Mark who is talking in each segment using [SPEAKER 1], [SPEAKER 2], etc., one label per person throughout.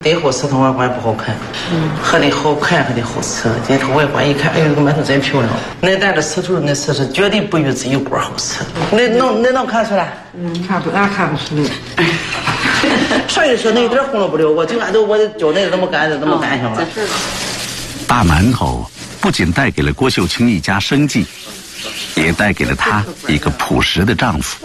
[SPEAKER 1] 得好吃，同外观不好看，还得好看，还得好吃。今天外观一看，哎呦，这个馒头真漂亮。那带着吃出那吃是绝对不与自己锅好吃。那能看出来？
[SPEAKER 2] 看不出来。
[SPEAKER 1] 所以说那一点红了不了，我就按照我脚那那么干性了。
[SPEAKER 3] 大馒头不仅带给了郭秀清一家生计，也带给了她一个朴实的丈夫。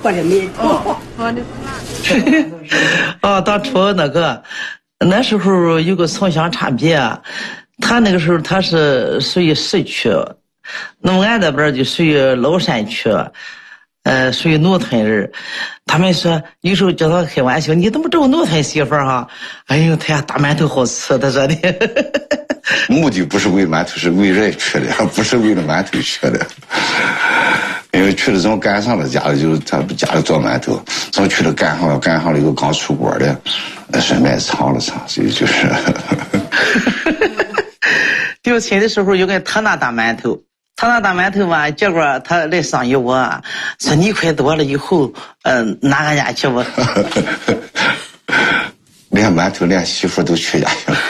[SPEAKER 1] 当初那时候有个城乡差别，他那个时候他是属于市区，那么俺那边就属于老山区，属于农村人。他们说有时候叫他开玩笑，你怎么找农村媳妇哈？哎呦，他家大馒头好吃，他说的。
[SPEAKER 4] 目的不是为馒头，是为人去的，不是为了馒头去的。因为去了正赶上了家里，就是他家里做馒头，正去了赶上了一个刚出锅的，顺便尝了尝，所以就是。
[SPEAKER 1] 丢亲的时候有个他那大馒头吧，结果他来商议我，说你快多了以后，哪个家去吧？
[SPEAKER 4] 连馒头连媳妇都去家去了。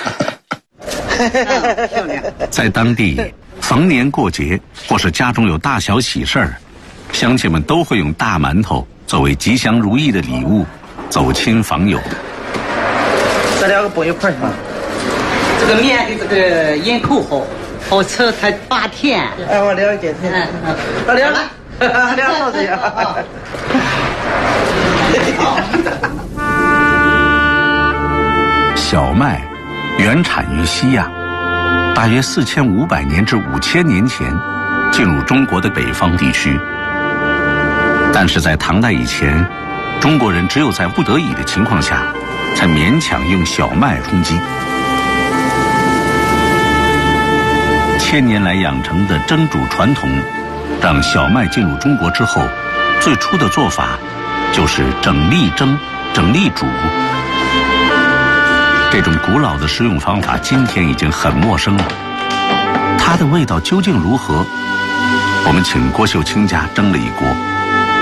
[SPEAKER 3] 在当地，逢年过节或是家中有大小喜事儿，乡亲们都会用大馒头作为吉祥如意的礼物，走亲访友。
[SPEAKER 1] 这两个拨一块儿嘛。
[SPEAKER 2] 这个面的这个咽口好吃，它拔甜。
[SPEAKER 1] 哎，我了解。我了了，了解。
[SPEAKER 3] 小麦原产于西亚，大约4500年至5000年前进入中国的北方地区。但是在唐代以前，中国人只有在不得已的情况下，才勉强用小麦充饥。1000年来养成的蒸煮传统，让小麦进入中国之后，最初的做法就是整粒蒸、整粒煮。这种古老的食用方法今天已经很陌生了，它的味道究竟如何？我们请郭秀清家蒸了一锅。